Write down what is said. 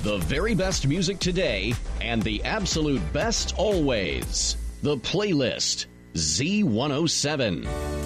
The very best music today and the absolute best always. The Playlist. Z107.